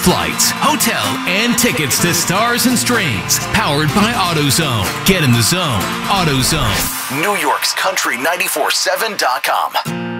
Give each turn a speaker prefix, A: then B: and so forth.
A: flights, hotel, and tickets to Stars and Strings. Powered by AutoZone. Get in the zone. AutoZone.
B: New York's Country 94.7.com.